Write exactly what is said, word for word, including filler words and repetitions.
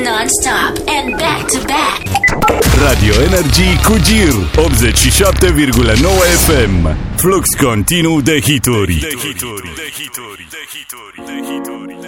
non-stop and back-to-back. Radio Energy cu Gir optzeci și șapte virgulă nouă F M. Flux continuu de hituri. De hituri. De hituri. De hituri. De hituri.